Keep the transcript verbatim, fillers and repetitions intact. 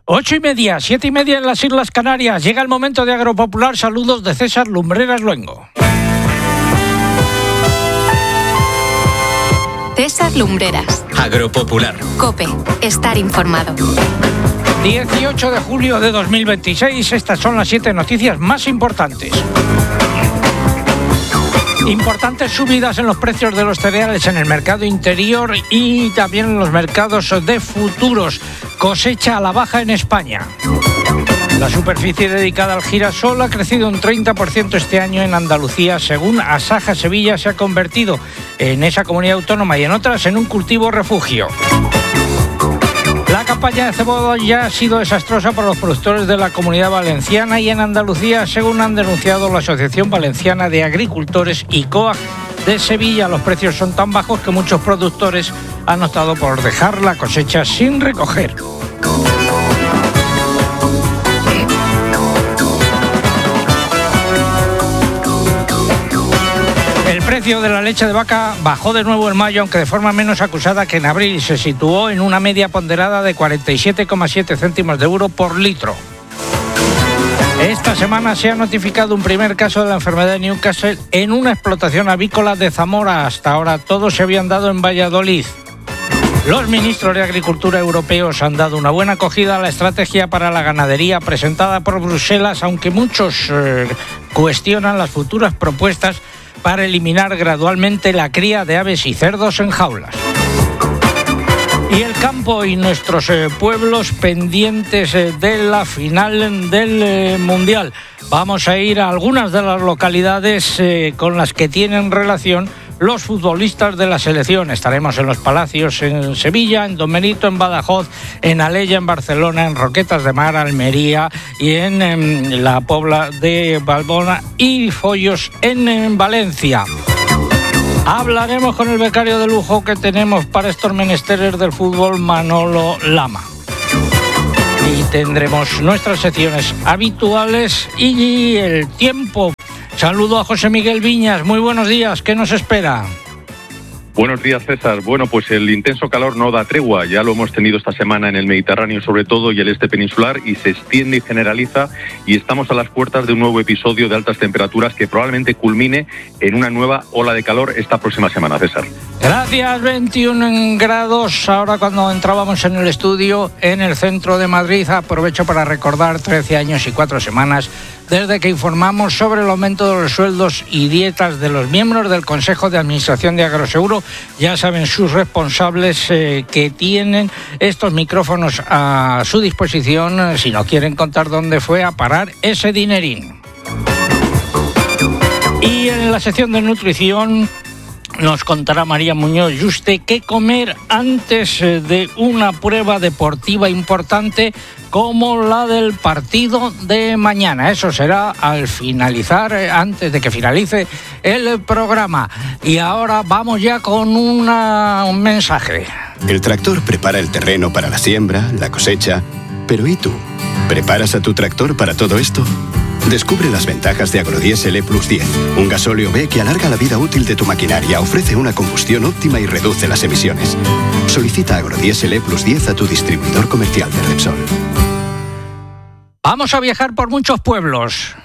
Ocho y media, siete y media en las Islas Canarias. Llega el momento de Agropopular. Saludos de César Lumbreras Luengo. César Lumbreras. Agropopular. COPE. Estar informado. dieciocho de julio de dos mil veintiséis. Estas son las siete noticias más importantes. Importantes subidas en los precios de los cereales en el mercado interior y también en los mercados de futuros. Cosecha a la baja en España. La superficie dedicada al girasol ha crecido un treinta por ciento este año en Andalucía. Según Asaja, Sevilla se ha convertido en esa comunidad autónoma y en otras en un cultivo refugio. La campaña de cebolla ha sido desastrosa para los productores de la Comunidad Valenciana y en Andalucía, según han denunciado la Asociación Valenciana de Agricultores y COAG de Sevilla. Los precios son tan bajos que muchos productores han optado por dejar la cosecha sin recoger. El precio de la leche de vaca bajó de nuevo en mayo, aunque de forma menos acusada que en abril, y se situó en una media ponderada de cuarenta y siete coma siete céntimos de euro por litro. Esta semana se ha notificado un primer caso de la enfermedad de Newcastle en una explotación avícola de Zamora. Hasta ahora todos se habían dado en Valladolid. Los ministros de Agricultura europeos han dado una buena acogida a la estrategia para la ganadería presentada por Bruselas, aunque muchos eh, cuestionan las futuras propuestas para eliminar gradualmente la cría de aves y cerdos en jaulas. Y el campo y nuestros eh, pueblos pendientes eh, de la final del eh, Mundial. Vamos a ir a algunas de las localidades eh, con las que tienen relación los futbolistas de la selección. Estaremos en Los Palacios en Sevilla, en Don Benito en Badajoz, en Alella en Barcelona, en Roquetas de Mar, Almería y en, en la Pobla de Valbona y Follos en, en Valencia. Hablaremos con el becario de lujo que tenemos para estos menesteres del fútbol, Manolo Lama. Y tendremos nuestras secciones habituales y el tiempo. Saludo a José Miguel Viñas. Muy buenos días. ¿Qué nos espera? Buenos días, César. Bueno, pues el intenso calor no da tregua. Ya lo hemos tenido esta semana en el Mediterráneo sobre todo y el este peninsular, y se extiende y generaliza, y estamos a las puertas de un nuevo episodio de altas temperaturas que probablemente culmine en una nueva ola de calor esta próxima semana, César. Gracias. veintiún grados ahora cuando entrábamos en el estudio en el centro de Madrid. Aprovecho para recordar trece años y cuatro semanas desde que informamos sobre el aumento de los sueldos y dietas de los miembros del Consejo de Administración de Agroseguro. Ya saben sus responsables eh, que tienen estos micrófonos a su disposición eh, si no quieren contar dónde fue a parar ese dinerín. Y en la sección de nutrición nos contará María Muñoz Yuste qué comer antes de una prueba deportiva importante como la del partido de mañana. Eso será al finalizar, antes de que finalice el programa. Y ahora vamos ya con una, un mensaje. El tractor prepara el terreno para la siembra, la cosecha. Pero ¿y tú? ¿Preparas a tu tractor para todo esto? Descubre las ventajas de Agrodiesel E Plus diez, un gasóleo B que alarga la vida útil de tu maquinaria, ofrece una combustión óptima y reduce las emisiones. Solicita Agrodiesel E Plus diez a tu distribuidor comercial de Repsol. Vamos a viajar por muchos pueblos.